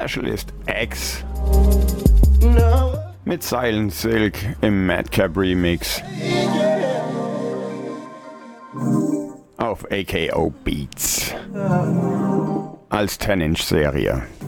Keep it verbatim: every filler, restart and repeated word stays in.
Specialist X mit Silent Silk im Madcap Remix auf A K O Beats als ten Inch Serie.